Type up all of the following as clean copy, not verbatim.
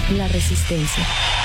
La Resistencia.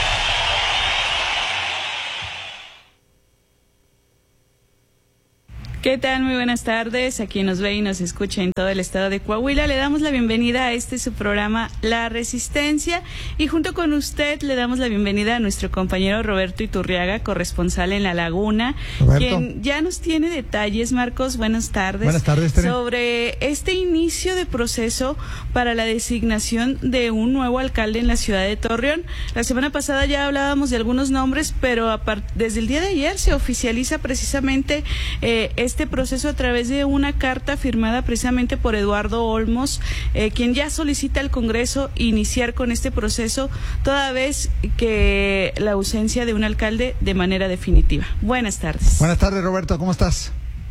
¿Qué tal? Muy buenas tardes. A quien nos ve y nos escucha en todo el estado de Coahuila, le damos la bienvenida a su programa La Resistencia, y junto con usted le damos la bienvenida a nuestro compañero Roberto Iturriaga, corresponsal en La Laguna, quien ya nos tiene detalles. Marcos, buenas tardes. Buenas tardes, Tere. Sobre este inicio de proceso para la designación de un nuevo alcalde en la ciudad de Torreón. La semana pasada ya hablábamos de algunos nombres, pero desde el día de ayer se oficializa precisamente este proceso a través de una carta firmada precisamente por Eduardo Olmos, quien ya solicita al Congreso iniciar con este proceso, toda vez que la ausencia de un alcalde de manera definitiva. Buenas tardes. Buenas tardes, Roberto, ¿cómo estás?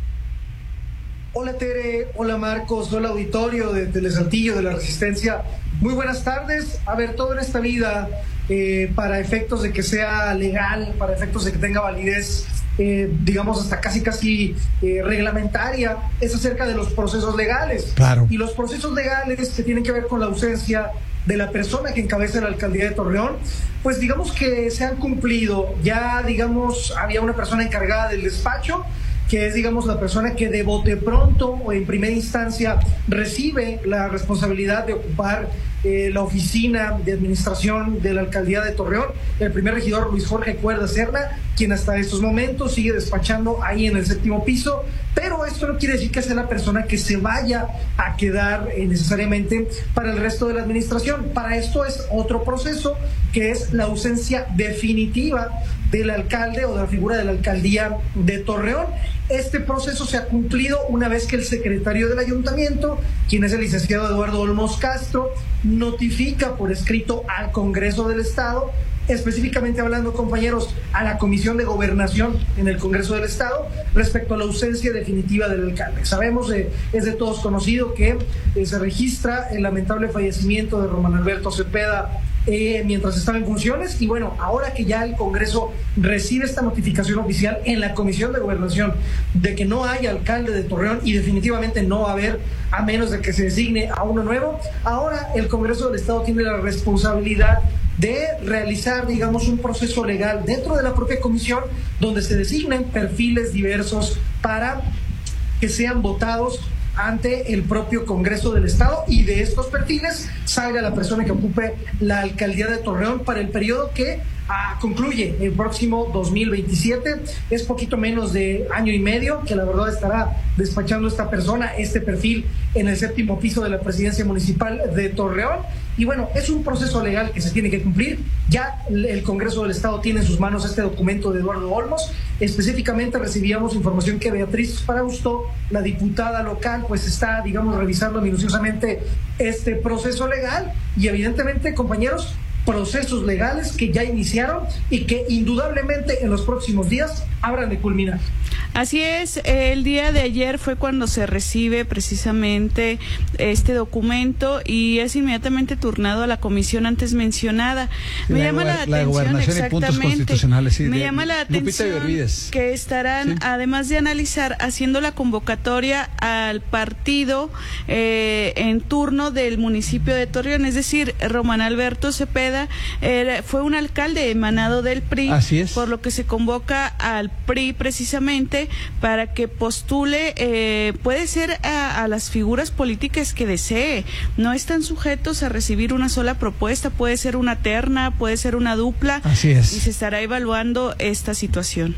Hola Tere, hola Marcos, hola auditorio de Telesaltillo, de La Resistencia. Muy buenas tardes. A ver, todo en esta vida, para efectos de que sea legal, para efectos de que tenga validez, digamos hasta casi reglamentaria, es acerca de los procesos legales. Claro. Y los procesos legales que tienen que ver con la ausencia de la persona que encabeza la alcaldía de Torreón, pues digamos que se han cumplido. Ya digamos había una persona encargada del despacho, que es, digamos, la persona que de bote pronto o en primera instancia recibe la responsabilidad de ocupar la oficina de administración de la alcaldía de Torreón, el primer regidor Luis Jorge Cuerda Serna, quien hasta estos momentos sigue despachando ahí en el 7º piso, pero esto no quiere decir que sea la persona que se vaya a quedar necesariamente para el resto de la administración. Para esto es otro proceso, que es la ausencia definitiva del alcalde o de la figura de la alcaldía de Torreón. Este proceso se ha cumplido una vez que el secretario del ayuntamiento, quien es el licenciado Eduardo Olmos Castro, notifica por escrito al Congreso del Estado, específicamente hablando, compañeros, a la Comisión de Gobernación en el Congreso del Estado, respecto a la ausencia definitiva del alcalde. Sabemos, es de todos conocido que se registra el lamentable fallecimiento de Román Alberto Cepeda mientras estaba en funciones, y bueno, ahora que ya el Congreso recibe esta notificación oficial en la Comisión de Gobernación de que no hay alcalde de Torreón, y definitivamente no va a haber a menos de que se designe a uno nuevo, ahora el Congreso del Estado tiene la responsabilidad de realizar, digamos, un proceso legal dentro de la propia comisión, donde se designen perfiles diversos para que sean votados ante el propio Congreso del Estado, y de estos perfiles salga la persona que ocupe la alcaldía de Torreón para el periodo que concluye el próximo 2027. Es poquito menos de año y medio que la verdad estará despachando esta persona, este perfil, en el 7º piso de la presidencia municipal de Torreón. Y bueno, es un proceso legal que se tiene que cumplir. Ya el Congreso del Estado tiene en sus manos este documento de Eduardo Olmos. Específicamente recibíamos información que Beatriz Frausto, la diputada local, pues está, digamos, revisando minuciosamente este proceso legal, y evidentemente, compañeros, procesos legales que ya iniciaron y que indudablemente en los próximos días habrán de culminar. Así es, el día de ayer fue cuando se recibe precisamente este documento y es inmediatamente turnado a la comisión antes mencionada. Me llama la atención, Gobernación y Puntos Constitucionales, sí, me llama la atención que estarán, además de analizar, haciendo la convocatoria al partido en turno del municipio de Torreón, es decir, Román Alberto Cepeda fue un alcalde emanado del PRI, así es, por lo que se convoca al PRI precisamente para que postule, puede ser a las figuras políticas que desee. No están sujetos a recibir una sola propuesta, puede ser una terna, puede ser una dupla. Así es. Y se estará evaluando esta situación.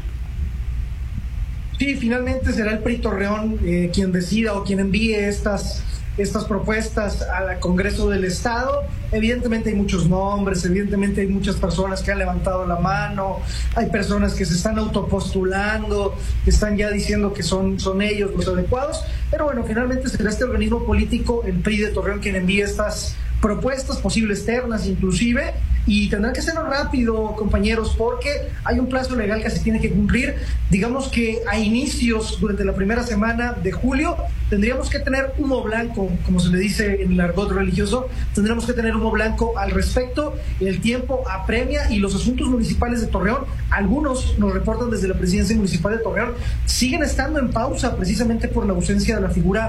Sí, finalmente será el PRI Torreón quien decida o quien envíe estas propuestas al Congreso del Estado. Evidentemente hay muchos nombres, evidentemente hay muchas personas que han levantado la mano, hay personas que se están autopostulando, que están ya diciendo que son ellos los adecuados, pero bueno, finalmente será este organismo político, el PRI de Torreón, quien envíe estas propuestas, posibles ternas inclusive, y tendrán que hacerlo rápido, compañeros, porque hay un plazo legal que se tiene que cumplir. Digamos que a inicios, durante la primera semana de julio, tendríamos que tener humo blanco, como se le dice en el argot religioso, tendríamos que tener humo blanco al respecto. El tiempo apremia y los asuntos municipales de Torreón, algunos nos reportan desde la presidencia municipal de Torreón, siguen estando en pausa precisamente por la ausencia de la figura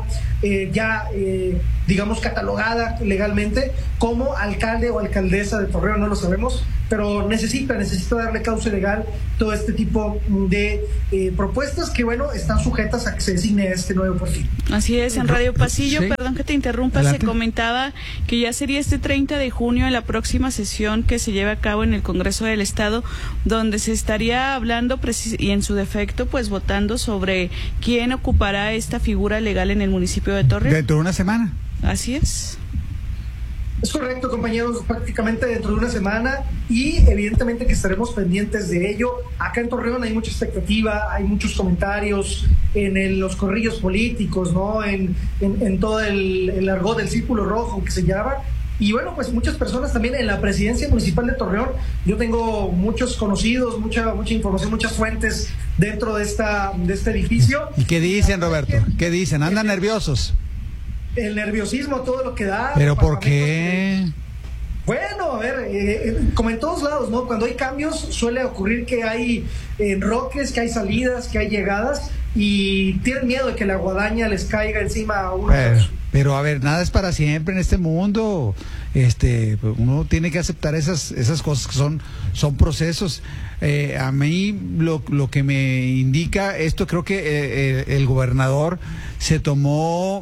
digamos, catalogada legalmente como alcalde o alcaldesa de Torreón, no lo sabemos, pero necesita darle cauce legal todo este tipo de propuestas que, bueno, están sujetas a que se designe este nuevo perfil. Así es, en Radio Pasillo, sí. Perdón que te interrumpa, adelante. Se comentaba que ya sería este 30 de junio en la próxima sesión que se lleve a cabo en el Congreso del Estado, donde se estaría hablando y en su defecto, pues votando sobre quién ocupará esta figura legal en el municipio de Torreón. Dentro de una semana. Así es. Es correcto, compañeros, prácticamente dentro de una semana, y evidentemente que estaremos pendientes de ello. Acá en Torreón hay mucha expectativa, hay muchos comentarios en los corrillos políticos, ¿no? En todo el argot del círculo rojo que se llama. Y bueno, pues muchas personas también en la presidencia municipal de Torreón. Yo tengo muchos conocidos, mucha información, muchas fuentes dentro de este edificio. ¿Y qué dicen, Roberto? ¿Qué dicen? ¿Andan nerviosos? El nerviosismo, todo lo que da. ¿Pero por qué? Bueno, a ver, como en todos lados, ¿no? Cuando hay cambios suele ocurrir que hay enroques, que hay salidas, que hay llegadas, y tienen miedo de que la guadaña les caiga encima a uno. Pero a ver, nada es para siempre en este mundo. Uno tiene que aceptar esas cosas que son procesos. A mí lo que me indica esto, creo que el gobernador se tomó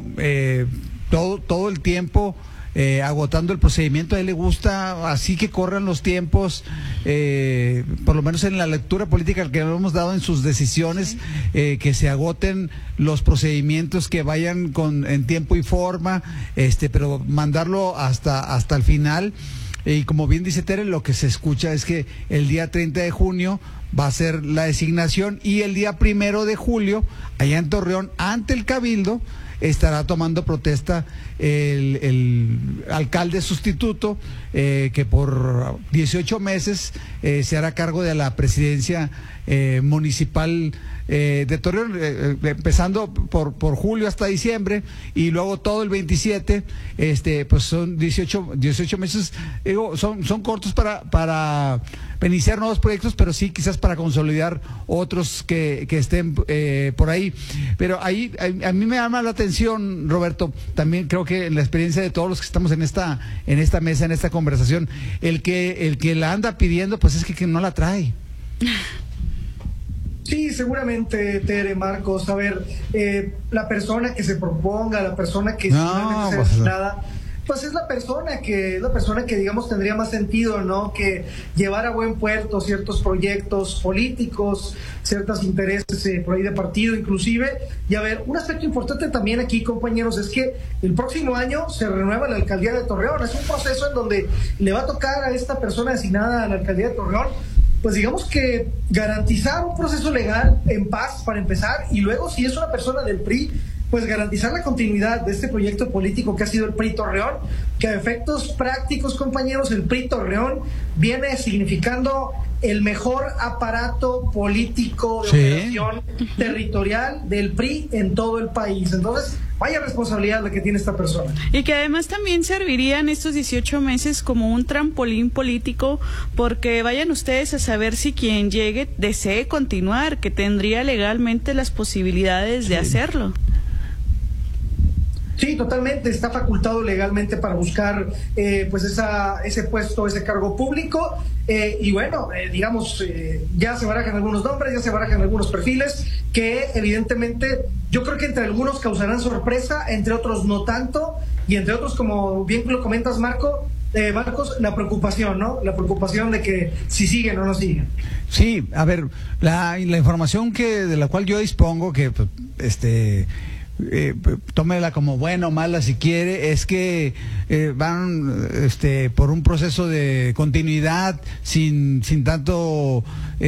todo el tiempo agotando el procedimiento. A él le gusta así que corran los tiempos, por lo menos en la lectura política que hemos dado en sus decisiones, que se agoten los procedimientos, que vayan en tiempo y forma, pero mandarlo hasta el final. Y como bien dice Tere, lo que se escucha es que el día 30 de junio va a ser la designación, y el día 1 de julio, allá en Torreón, ante el Cabildo, estará tomando protesta el alcalde sustituto, que por 18 meses se hará cargo de la presidencia municipal de Torreón, empezando por julio hasta diciembre, y luego todo el 27, pues son 18 meses. Digo, son cortos para iniciar nuevos proyectos, pero sí quizás para consolidar otros que estén por ahí. Pero ahí a mí me llama la atención, Roberto, también creo que en la experiencia de todos los que estamos en esta mesa, en esta conversación, el que la anda pidiendo, pues es que no la trae. Sí, seguramente, Tere, Marcos. A ver, la persona que se proponga, la persona que no, sea designada, pues es la persona que digamos tendría más sentido, ¿no? Que llevar a buen puerto ciertos proyectos políticos, ciertos intereses por ahí de partido inclusive. Y a ver, un aspecto importante también aquí, compañeros, es que el próximo año se renueva la alcaldía de Torreón. Es un proceso en donde le va a tocar a esta persona designada a la alcaldía de Torreón, pues digamos que garantizar un proceso legal en paz para empezar, y luego si es una persona del PRI, pues garantizar la continuidad de este proyecto político que ha sido el PRI Torreón, que a efectos prácticos, compañeros, el PRI Torreón viene significando el mejor aparato político de operación territorial del PRI en todo el país. Entonces, vaya responsabilidad la que tiene esta persona. Y que además también servirían estos 18 meses como un trampolín político, porque vayan ustedes a saber si quien llegue desee continuar, que tendría legalmente las posibilidades de hacerlo. Sí, totalmente, está facultado legalmente para buscar pues ese puesto, ese cargo público, y bueno, digamos, ya se barajan algunos nombres, ya se barajan algunos perfiles que evidentemente yo creo que entre algunos causarán sorpresa, entre otros no tanto, y entre otros, como bien lo comentas, Marcos, la preocupación, ¿no? La preocupación de que si siguen o no siguen. Sí, a ver, la información de la cual yo dispongo, que tómela como buena o mala si quiere, es que van por un proceso de continuidad sin tanto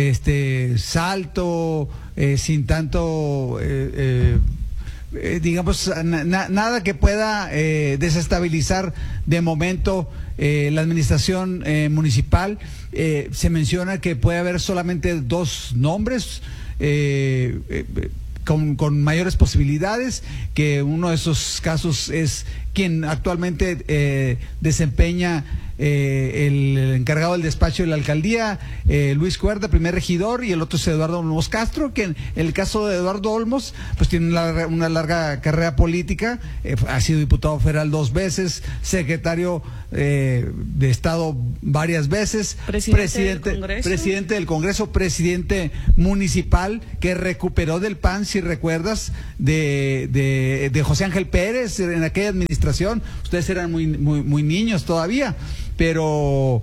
salto, sin tanto digamos nada que pueda desestabilizar de momento la administración municipal. Se menciona que puede haber solamente 2 nombres, con mayores posibilidades, que uno de esos casos es quien actualmente desempeña el encargado del despacho de la alcaldía, Luis Cuerda, primer regidor, y el otro es Eduardo Olmos Castro, que en el caso de Eduardo Olmos, pues tiene una larga carrera política, ha sido diputado federal 2 veces, secretario de Estado varias veces, presidente del Congreso, presidente municipal, que recuperó del PAN, si recuerdas, de José Ángel Pérez en aquella administración. Ustedes eran muy niños todavía, pero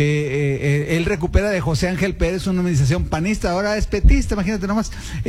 él recupera de José Ángel Pérez una administración panista, ahora es petista, imagínate nomás,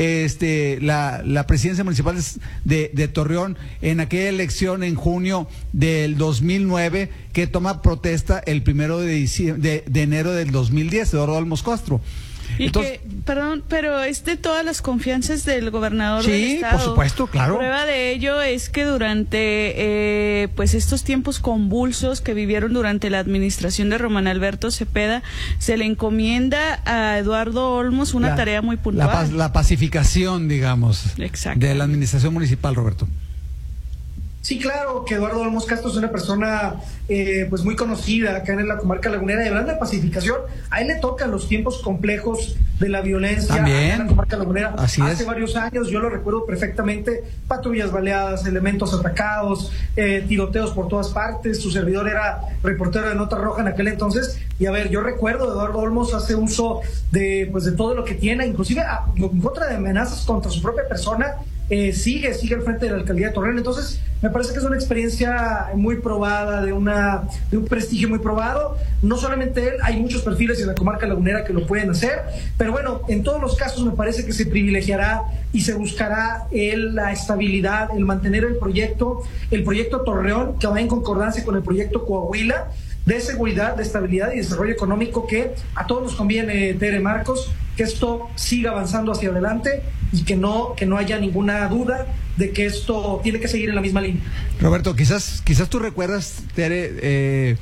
la presidencia municipal de Torreón en aquella elección en junio del 2009, que toma protesta el 1 de enero del 2010, Eduardo Olmos Castro. Y entonces, pero es de todas las confianzas del gobernador del estado. Sí, por supuesto, claro. Prueba de ello es que durante pues estos tiempos convulsos que vivieron durante la administración de Román Alberto Cepeda, se le encomienda a Eduardo Olmos una tarea muy puntual. La pacificación, digamos, de la administración municipal, Roberto. Sí, claro, que Eduardo Olmos Castro es una persona pues muy conocida acá en la comarca lagunera, y hablando de pacificación, a él le tocan los tiempos complejos de la violencia acá en la comarca lagunera. Hace varios años, yo lo recuerdo perfectamente, patrullas baleadas, elementos atacados, tiroteos por todas partes. Su servidor era reportero de Nota Roja en aquel entonces, y a ver, yo recuerdo Eduardo Olmos hace uso de todo lo que tiene, inclusive en contra de amenazas contra su propia persona. Sigue al frente de la alcaldía de Torreón. Entonces me parece que es una experiencia muy probada, de un prestigio muy probado. No solamente él, hay muchos perfiles en la comarca lagunera que lo pueden hacer, pero bueno, en todos los casos me parece que se privilegiará y se buscará la estabilidad, el mantener el proyecto Torreón, que va en concordancia con el proyecto Coahuila, de seguridad, de estabilidad y desarrollo económico, que a todos nos conviene, Tere, Marcos, que esto siga avanzando hacia adelante y que no haya ninguna duda de que esto tiene que seguir en la misma línea. Roberto, quizás tú recuerdas, Tere,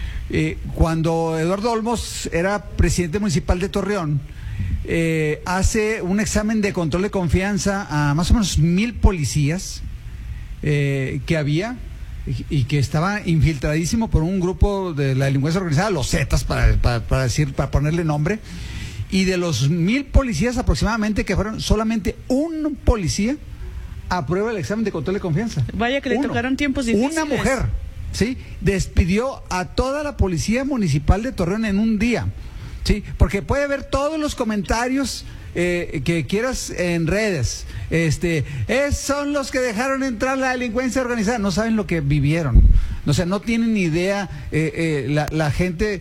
cuando Eduardo Olmos era presidente municipal de Torreón, hace un examen de control de confianza a más o menos 1,000 policías que había, y que estaba infiltradísimo por un grupo de la delincuencia organizada, los Zetas, para ponerle nombre, y de los 1,000 policías aproximadamente, que fueron solamente un policía aprueba el examen de control de confianza. Vaya que le tocaron tiempos difíciles. Una mujer, ¿sí? Despidió a toda la policía municipal de Torreón en un día, ¿sí? Porque puede ver todos los comentarios que quieras en redes, son los que dejaron entrar la delincuencia organizada. No saben lo que vivieron, o sea, no tienen ni idea. La gente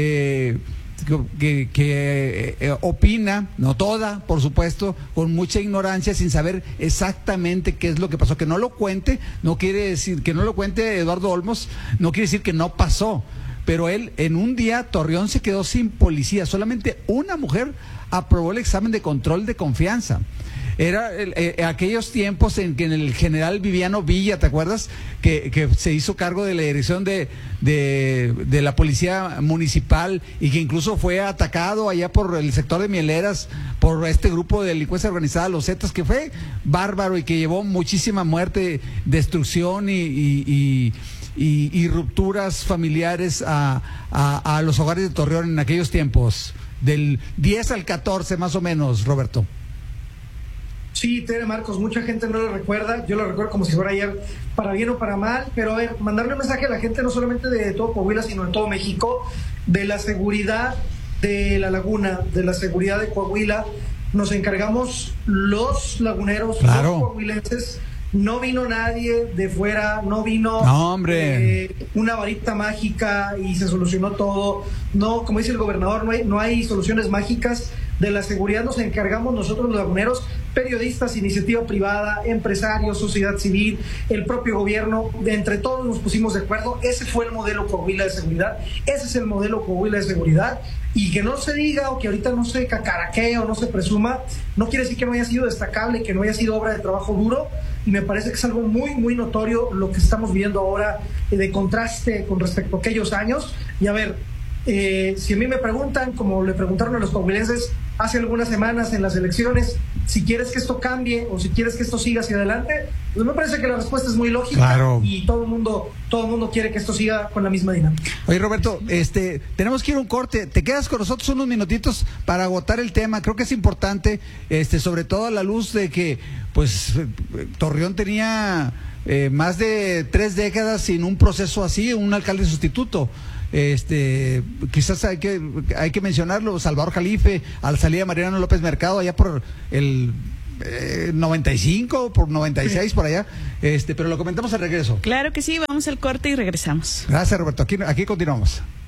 que opina, no toda, por supuesto, con mucha ignorancia, sin saber exactamente qué es lo que pasó. Que no lo cuente, no quiere decir que no lo cuente Eduardo Olmos, no quiere decir que no pasó. Pero él, en un día, Torreón se quedó sin policía. Solamente una mujer aprobó el examen de control de confianza. Era aquellos tiempos en que en el general Viviano Villa, ¿te acuerdas? Que se hizo cargo de la dirección de la policía municipal, y que incluso fue atacado allá por el sector de Mieleras por este grupo de delincuencia organizada, los Zetas, que fue bárbaro y que llevó muchísima muerte, destrucción y rupturas familiares a los hogares de Torreón en aquellos tiempos, del 10 al 14 más o menos, Roberto. Sí, Tere, Marcos, mucha gente no lo recuerda, yo lo recuerdo como si fuera ayer, para bien o para mal, pero a ver, mandarle un mensaje a la gente, no solamente de todo Coahuila, sino de todo México, de la seguridad de la laguna, de la seguridad de Coahuila. Nos encargamos los laguneros, los coahuilenses. No vino nadie de fuera, no vino una varita mágica y se solucionó todo. No, como dice el gobernador, no hay soluciones mágicas. De la seguridad nos encargamos nosotros los laguneros, periodistas, iniciativa privada, empresarios, sociedad civil, el propio gobierno. Entre todos nos pusimos de acuerdo. Ese fue el modelo Coahuila de seguridad. Ese es el modelo Coahuila de seguridad. Y que no se diga, o que ahorita no se cacaraquee o no se presuma, no quiere decir que no haya sido destacable, que no haya sido obra de trabajo duro. Y me parece que es algo muy, muy notorio lo que estamos viendo ahora, de contraste con respecto a aquellos años. Y a ver, Si a mí me preguntan, como le preguntaron a los coahuilenses hace algunas semanas en las elecciones, si quieres que esto cambie o si quieres que esto siga hacia adelante, pues me parece que la respuesta es muy lógica. Claro. Y todo el mundo quiere que esto siga con la misma dinámica. Oye, Roberto, tenemos que ir a un corte. Te quedas con nosotros unos minutitos para agotar el tema. Creo que es importante, sobre todo a la luz de que, pues, Torreón tenía más de 3 décadas sin un proceso así, un alcalde sustituto. Quizás hay que mencionarlo, Salvador Jalife, al salida Mariano López Mercado, allá por el 95, por 96, por allá, pero lo comentamos al regreso. Claro que sí, vamos al corte y regresamos. Gracias, Roberto, aquí continuamos.